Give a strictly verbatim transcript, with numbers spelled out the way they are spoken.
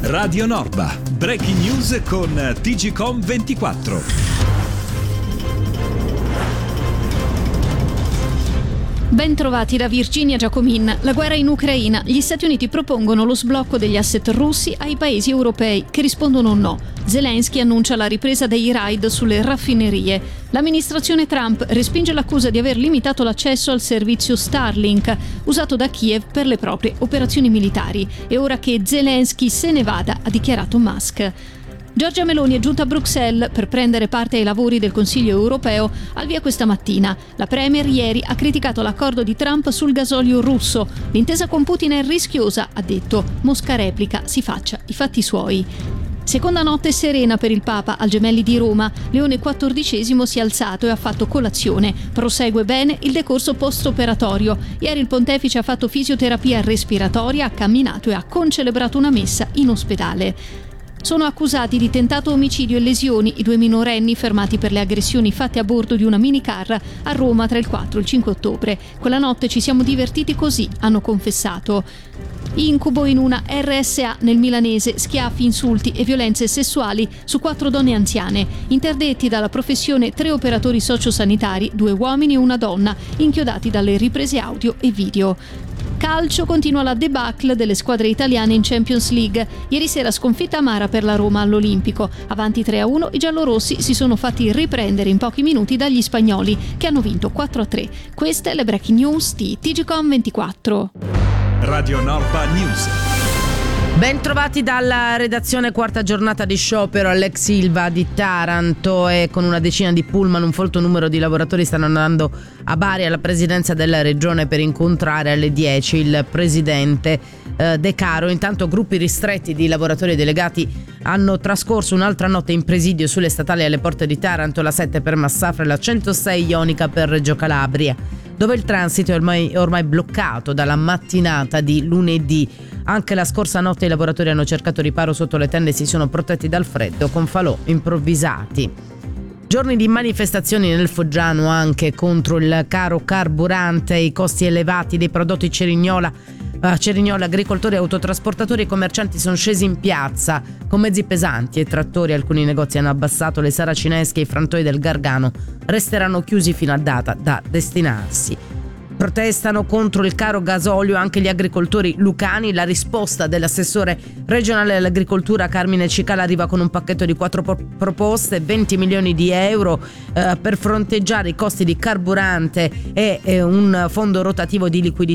Radio Norba, breaking news con T G Com ventiquattro. Ben trovati da Virginia Giacomin. La guerra in Ucraina. Gli Stati Uniti propongono lo sblocco degli asset russi ai paesi europei che rispondono no. Zelensky annuncia la ripresa dei raid sulle raffinerie. L'amministrazione Trump respinge l'accusa di aver limitato l'accesso al servizio Starlink usato da Kiev per le proprie operazioni militari. È ora che Zelensky se ne vada, ha dichiarato Musk. Giorgia Meloni è giunta a Bruxelles per prendere parte ai lavori del Consiglio europeo al via questa mattina. La premier ieri ha criticato l'accordo di Trump sul gasolio russo. L'intesa con Putin è rischiosa, ha detto. Mosca replica, si faccia i fatti suoi. Seconda notte serena per il Papa al Gemelli di Roma. Leone quattordicesimo si è alzato e ha fatto colazione. Prosegue bene il decorso post-operatorio. Ieri il pontefice ha fatto fisioterapia respiratoria, ha camminato e ha concelebrato una messa in ospedale. Sono accusati di tentato omicidio e lesioni i due minorenni fermati per le aggressioni fatte a bordo di una minicar a Roma tra il quattro e il cinque ottobre. Quella notte ci siamo divertiti così, hanno confessato. Incubo in una R S A nel milanese, schiaffi, insulti e violenze sessuali su quattro donne anziane. Interdetti dalla professione tre operatori sociosanitari, due uomini e una donna, inchiodati dalle riprese audio e video. Calcio, continua la debacle delle squadre italiane in Champions League. Ieri sera sconfitta amara per la Roma all'Olimpico. Avanti tre a uno, i giallorossi si sono fatti riprendere in pochi minuti dagli spagnoli, che hanno vinto quattro a tre. Queste le breaking news di T G Com ventiquattro. Radio Norba News. Ben trovati dalla redazione. Quarta giornata di sciopero all'ex Ilva di Taranto, e con una decina di pullman un folto numero di lavoratori stanno andando a Bari alla presidenza della regione per incontrare alle dieci il presidente eh, De Caro. Intanto gruppi ristretti di lavoratori delegati hanno trascorso un'altra notte in presidio sulle statali alle porte di Taranto, la sette per Massafra e la centosei Ionica per Reggio Calabria, dove il transito è ormai, ormai bloccato dalla mattinata di lunedì. Anche la scorsa notte i lavoratori hanno cercato riparo sotto le tende e si sono protetti dal freddo con falò improvvisati. Giorni di manifestazioni nel Foggiano anche contro il caro carburante e i costi elevati dei prodotti Cerignola. A Cerignola agricoltori, autotrasportatori e commercianti sono scesi in piazza con mezzi pesanti e trattori. Alcuni negozi hanno abbassato le saracinesche e i frantoi del Gargano resteranno chiusi fino a data da destinarsi. Protestano contro il caro gasolio anche gli agricoltori lucani. La risposta dell'assessore regionale all'agricoltura Carmine Cicala arriva con un pacchetto di quattro proposte, venti milioni di euro eh, per fronteggiare i costi di carburante e eh, un fondo rotativo di liquidità